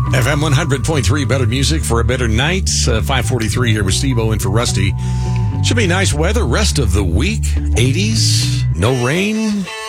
FM 100.3, better music for a better night. 5:43 here with Steve-O in for Rusty. Should be nice weather rest of the week. 80s, no rain.